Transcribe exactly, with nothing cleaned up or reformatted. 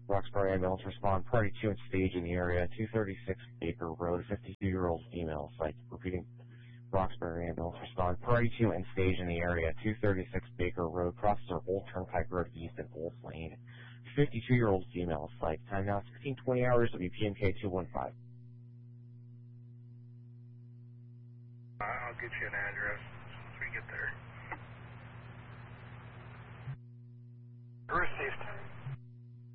Roxbury ambulance respond. Priority two and stage in the area. two thirty-six Baker Road. fifty-two-year-old female psych. Repeating. Roxbury ambulance respond. Priority two and stage in the area. two thirty-six Baker Road. Crosses Old Turnpike Road East and Wolf Lane. fifty-two-year-old female psych. Time now sixteen twenty hours. W P M K two one five. I'll get you an address once we get there. Receive.